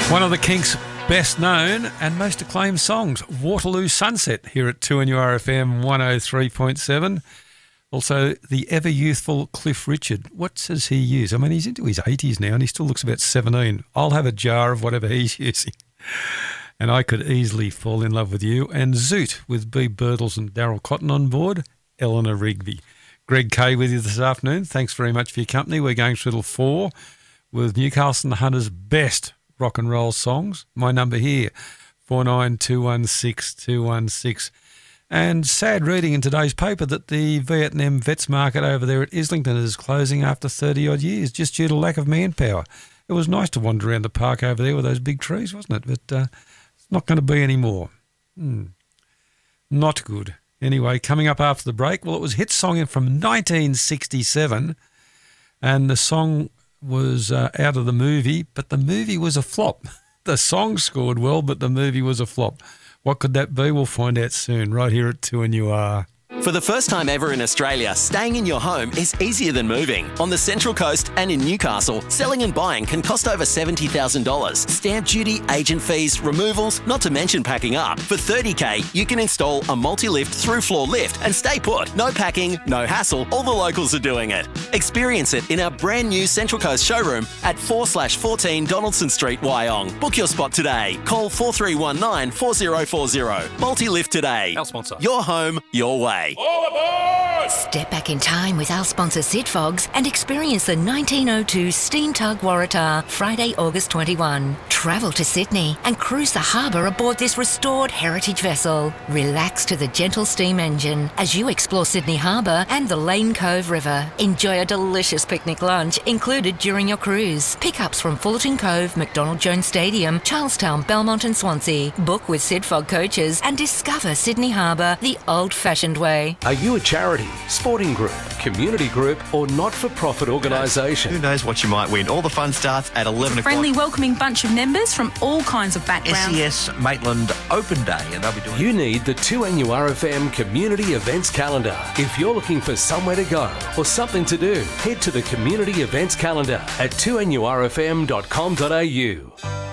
One of the Kinks' best known and most acclaimed songs, Waterloo Sunset, here at 2NURFM 103.7. Also, the ever-youthful Cliff Richard. What does he use? I mean, he's into his 80s now and he still looks about 17. I'll have a jar of whatever he's using. And I could easily fall in love with you. And Zoot with B. Birtles and Daryl Cotton on board, Eleanor Rigby. Greg Kay with you this afternoon. Thanks very much for your company. We're going through till 4 with Newcastle and the Hunters' best rock and roll songs. My number here, 49216216. And sad reading in today's paper that the Vietnam Vets Market over there at Islington is closing after 30-odd years just due to lack of manpower. It was nice to wander around the park over there with those big trees, wasn't it? But it's not going to be anymore. Not good. Anyway, coming up after the break, well, it was a hit song from 1967, and the song was out of the movie, but the movie was a flop. The song scored well, but the movie was a flop. What could that be? We'll find out soon, right here at 2NUR. For the first time ever in Australia, staying in your home is easier than moving. On the Central Coast and in Newcastle, selling and buying can cost over $70,000. Stamp duty, agent fees, removals, not to mention packing up. For $30,000, you can install a multi-lift through-floor lift and stay put. No packing, no hassle, all the locals are doing it. Experience it in our brand new Central Coast showroom at 4/14 Donaldson Street, Wyong. Book your spot today. Call 4319 4040. Multi-lift today. Our sponsor. Your home, your way. Step back in time with our sponsor Sid Fogs and experience the 1902 Steam Tug Waratah Friday, August 21. Travel to Sydney and cruise the harbour aboard this restored heritage vessel. Relax to the gentle steam engine as you explore Sydney Harbour and the Lane Cove River. Enjoy a delicious picnic lunch included during your cruise. Pickups from Fullerton Cove, McDonald Jones Stadium, Charlestown, Belmont and Swansea. Book with Sid Fog coaches and discover Sydney Harbour the old-fashioned way. Are you a charity, sporting group, community group or not-for-profit organisation? Who knows what you might win? All the fun starts at 11 o'clock. Friendly, welcoming bunch of members from all kinds of backgrounds. SES Maitland Open Day, and they'll be doing... You need the 2NURFM Community Events Calendar. If you're looking for somewhere to go or something to do, head to the Community Events Calendar at 2NURFM.com.au.